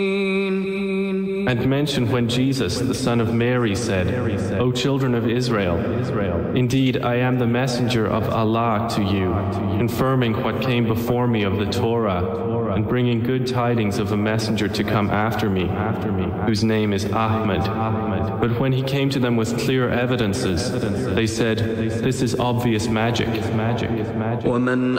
And mention when Jesus, the son of Mary, said, O children of Israel, indeed I am the messenger of Allah to you, confirming what came before me of the Torah, and bringing good tidings of a messenger to come after me, whose name is Ahmed. But when he came to them with clear evidences, they said, this is obvious magic. ومن